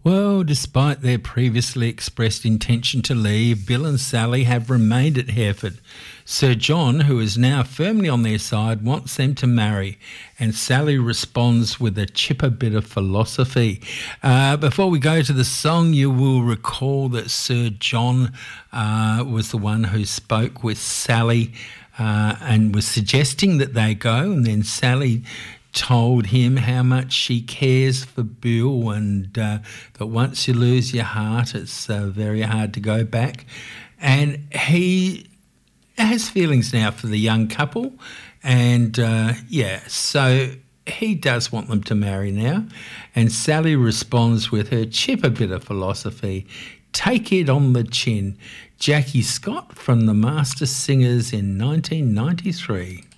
Well, despite their previously expressed intention to leave, Bill and Sally have remained at Hereford. Sir John, who is now firmly on their side, wants them to marry, and Sally responds with a chipper bit of philosophy. Before we go to the song, you will recall that Sir John was the one who spoke with Sally and was suggesting that they go, and then Sally told him how much she cares for Bill and that once you lose your heart, it's very hard to go back. And he has feelings now for the young couple. And, so he does want them to marry now. And Sally responds with her chipper bit of philosophy, "Take it on the chin." Jackie Scott from the Master Singers in 1993.